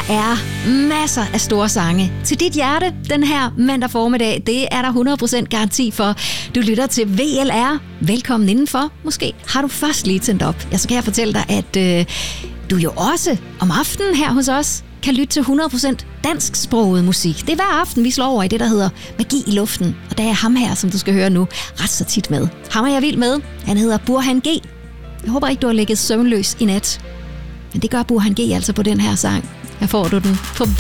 er masser af store sange til dit hjerte den her mandag formiddag. Det er der 100% garanti for. Du lytter til VLR. Velkommen indenfor. Måske har du først lige tændt op. Så kan jeg fortælle dig, at du jo også om aftenen her hos os kan lytte til 100% dansksproget musik. Det er hver aften, vi slår over i det, der hedder Magi i luften. Og der er ham her, som du skal høre nu, ret så tit med. Ham er jeg vild med. Han hedder Burhan G. Jeg håber ikke, du har ligget søvnløs i nat. Men det gør Burhan G altså på den her sang. Her får du den på